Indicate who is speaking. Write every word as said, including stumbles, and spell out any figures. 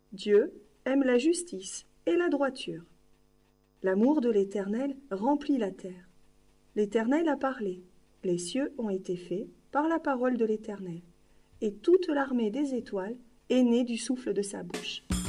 Speaker 1: Dieu aime la justice et la droiture. L'amour de l'Éternel remplit la terre. L'Éternel a parlé, les cieux ont été faits par la parole de l'Éternel, et toute l'armée des étoiles est née du souffle de sa bouche.